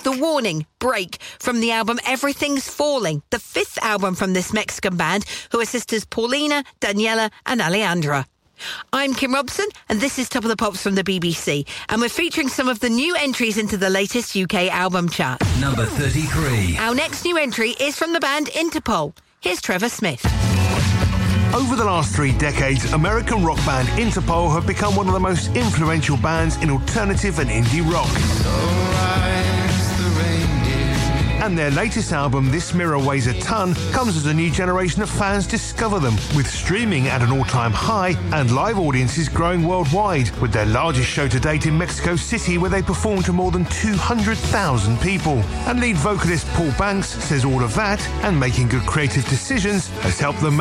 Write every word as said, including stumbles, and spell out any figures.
The Warning, Break, from the album Everything's Falling, the fifth album from this Mexican band, who are sisters Paulina, Daniela and Alejandra. I'm Kim Robson, and this is Top of the Pops from the B B C, and we're featuring some of the new entries into the latest U K album chart. Number thirty-three. Our next new entry is from the band Interpol. Here's Trevor Smith. Over the last three decades, American rock band Interpol have become one of the most influential bands in alternative and indie rock. And their latest album, This Mirror Weighs a Ton, comes as a new generation of fans discover them, with streaming at an all-time high and live audiences growing worldwide, with their largest show to date in Mexico City, where they performed to more than two hundred thousand people. And lead vocalist Paul Banks says all of that, and making good creative decisions, has helped them